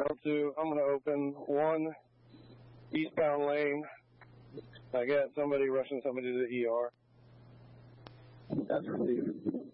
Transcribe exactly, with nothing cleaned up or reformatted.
L two, I'm going to open one eastbound lane. I got somebody rushing somebody to the E R. That's received.